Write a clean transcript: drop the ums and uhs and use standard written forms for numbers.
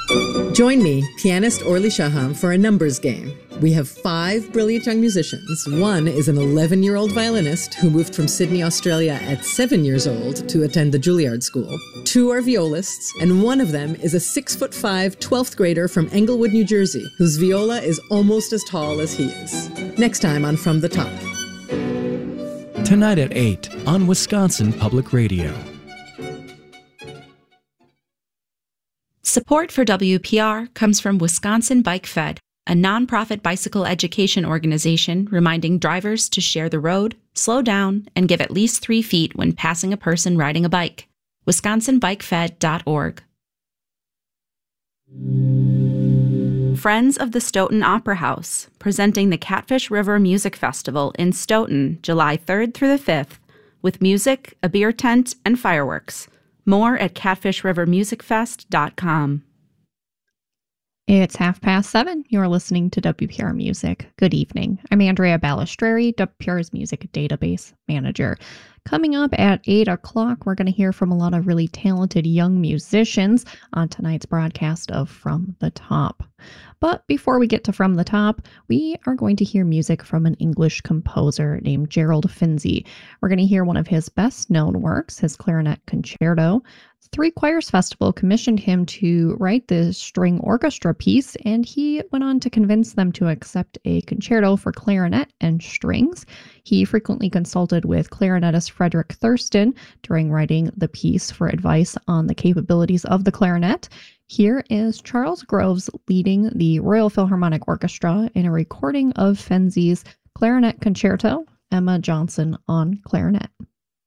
Join me, pianist Orly Shaham, for a numbers game. We have 5 brilliant young musicians. One is an 11-year-old violinist who moved from Sydney, Australia at 7 years old to attend the Juilliard School. 2 are violists, and one of them is a 6'5", 12th grader from Englewood, New Jersey, whose viola is almost as tall as he is. Next time on From the Top. Tonight at 8 on Wisconsin Public Radio. Support for WPR comes from Wisconsin Bike Fed, a nonprofit bicycle education organization reminding drivers to share the road, slow down, and give at least 3 feet when passing a person riding a bike. WisconsinBikeFed.org. Friends of the Stoughton Opera House, presenting the Catfish River Music Festival in Stoughton, July 3rd through the 5th, with music, a beer tent, and fireworks. More at catfishrivermusicfest.com. It's 7:30. You're listening to WPR Music. Good evening. I'm Andrea Balistreri, WPR's Music Database Manager. Coming up at 8 o'clock, we're going to hear from a lot of really talented young musicians on tonight's broadcast of From the Top. But before we get to From the Top, we are going to hear music from an English composer named Gerald Finzi. We're going to hear one of his best-known works, his clarinet concerto. Three Choirs Festival commissioned him to write the string orchestra piece, and he went on to convince them to accept a concerto for clarinet and strings. He frequently consulted with clarinetist Frederick Thurston during writing the piece for advice on the capabilities of the clarinet. Here is Charles Groves leading the Royal Philharmonic Orchestra in a recording of Finzi's clarinet concerto, Emma Johnson on clarinet.